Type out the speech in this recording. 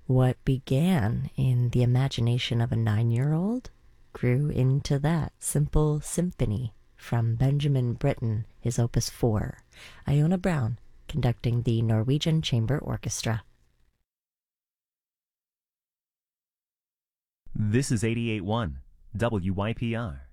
What began in the imagination of a 9-year-old grew into that simple symphony from Benjamin Britten, his Opus 4, Iona Brown conducting the Norwegian Chamber Orchestra. This is 88.1 WYPR.